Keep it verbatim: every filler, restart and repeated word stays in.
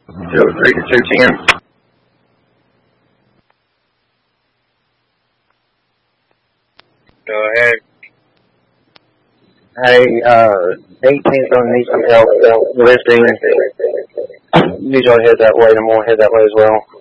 two oh three to two ten. Go ahead. Hey, uh, eighteenth gonna need some help lifting. Usually head that way, and I'm gonna head that way as well.